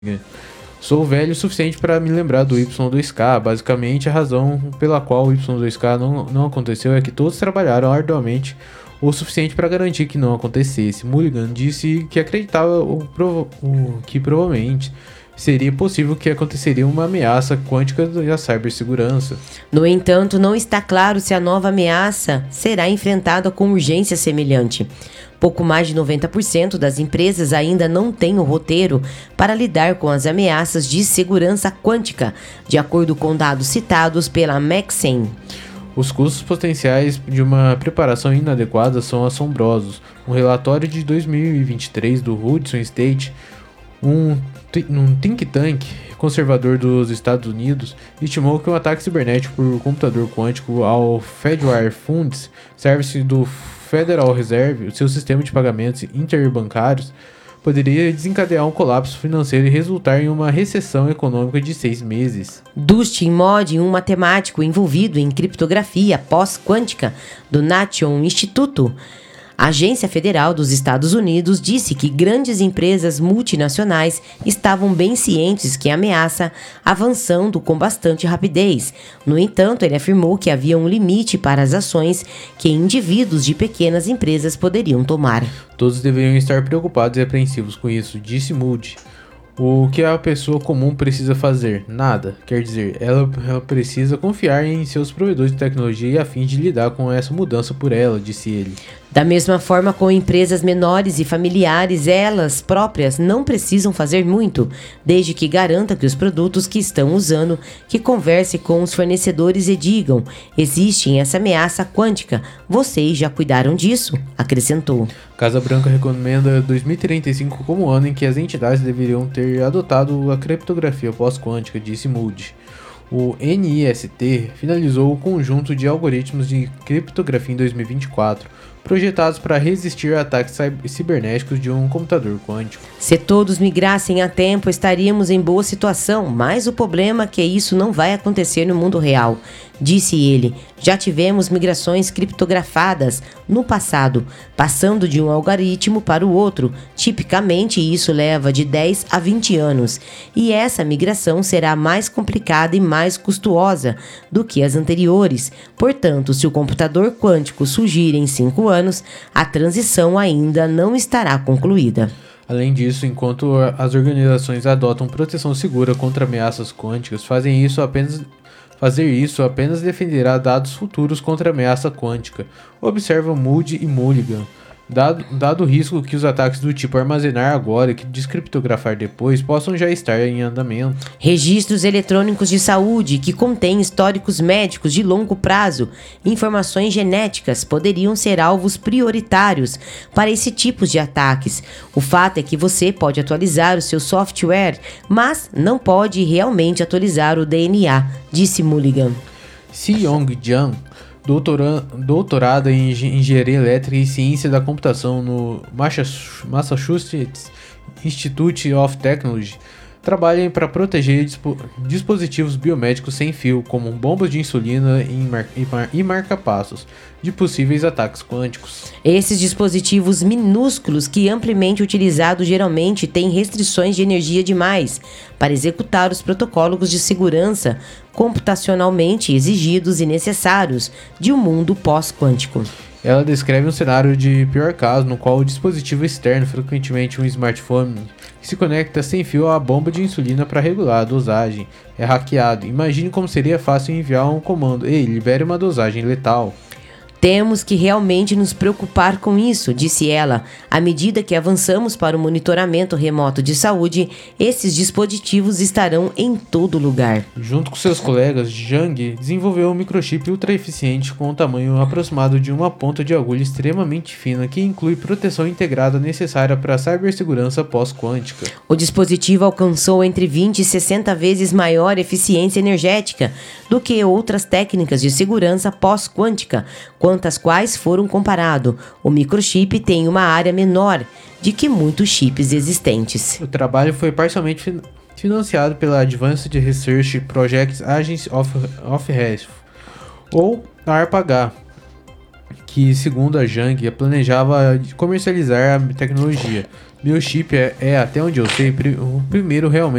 Sou velho o suficiente para me lembrar do Y2K. Basicamente, a razão pela qual o Y2K não aconteceu é que todos trabalharam arduamente o suficiente para garantir que não acontecesse. Mulligan disse que acreditava que provavelmente seria possível que aconteceria uma ameaça quântica da cibersegurança. No entanto, não está claro se a nova ameaça será enfrentada com urgência semelhante. Pouco mais de 90% das empresas ainda não têm o roteiro para lidar com as ameaças de segurança quântica, de acordo com dados citados pela Maxine. Os custos potenciais de uma preparação inadequada são assombrosos. Um relatório de 2023 do Hudson State, um think tank conservador dos Estados Unidos, estimou que um ataque cibernético por computador quântico ao Fedwire Funds, serviço do Federal Reserve, o seu sistema de pagamentos interbancários, poderia desencadear um colapso financeiro e resultar em uma recessão econômica de 6 meses. Dustin Mod, um matemático envolvido em criptografia pós-quântica do Nation Institute, a Agência Federal dos Estados Unidos, disse que grandes empresas multinacionais estavam bem cientes que a ameaça avançando com bastante rapidez. No entanto, ele afirmou que havia um limite para as ações que indivíduos de pequenas empresas poderiam tomar. Todos deveriam estar preocupados e apreensivos com isso, disse Moody. O que a pessoa comum precisa fazer? Nada. Quer dizer, ela precisa confiar em seus provedores de tecnologia a fim de lidar com essa mudança por ela, disse ele. Da mesma forma, com empresas menores e familiares, elas próprias não precisam fazer muito, desde que garanta que os produtos que estão usando, que converse com os fornecedores e digam: existe essa ameaça quântica, vocês já cuidaram disso? Acrescentou. Casa Branca recomenda 2035 como o ano em que as entidades deveriam ter adotado a criptografia pós-quântica, disse Moody. O NIST finalizou o conjunto de algoritmos de criptografia em 2024, projetados para resistir a ataques cibernéticos de um computador quântico. Se todos migrassem a tempo, estaríamos em boa situação, mas o problema é que isso não vai acontecer no mundo real, disse ele. Já tivemos migrações criptografadas no passado, passando de um algoritmo para o outro. Tipicamente, isso leva de 10 a 20 anos, e essa migração será mais complicada e mais custosa do que as anteriores. Portanto, se o computador quântico surgir em 5 anos, a transição ainda não estará concluída. Além disso, enquanto as organizações adotam proteção segura contra ameaças quânticas, fazer isso apenas defenderá dados futuros contra ameaça quântica, observam Moody e Mulligan. Dado o risco que os ataques do tipo armazenar agora e descriptografar depois possam já estar em andamento. Registros eletrônicos de saúde que contêm históricos médicos de longo prazo e informações genéticas poderiam ser alvos prioritários para esse tipo de ataques. O fato é que você pode atualizar o seu software, mas não pode realmente atualizar o DNA, disse Mulligan. Si-Yong Jang, doutorada em Engenharia Elétrica e Ciência da Computação no Massachusetts Institute of Technology, trabalha para proteger dispositivos biomédicos sem fio, como bombas de insulina e marca-passos, de possíveis ataques quânticos. Esses dispositivos minúsculos, que amplamente utilizados, geralmente têm restrições de energia demais para executar os protocolos de segurança computacionalmente exigidos e necessários de um mundo pós-quântico. Ela descreve um cenário de pior caso, no qual o dispositivo externo, frequentemente um smartphone, que se conecta sem fio à bomba de insulina para regular a dosagem, é hackeado. Imagine como seria fácil enviar um comando: "Ei, libere uma dosagem letal". Temos que realmente nos preocupar com isso, disse ela. À medida que avançamos para o monitoramento remoto de saúde, esses dispositivos estarão em todo lugar. Junto com seus colegas, Zhang desenvolveu um microchip ultra eficiente com um tamanho aproximado de uma ponta de agulha extremamente fina que inclui proteção integrada necessária para a cibersegurança pós-quântica. O dispositivo alcançou entre 20 e 60 vezes maior eficiência energética do que outras técnicas de segurança pós-quântica, quanto às quais foram comparado. O microchip tem uma área menor de que muitos chips existentes. O trabalho foi parcialmente financiado pela Advanced Research Projects Agency of Health, ou ARPA-H, que, segundo a Zhang, planejava comercializar a tecnologia. Meu chip é até onde eu sei, o primeiro realmente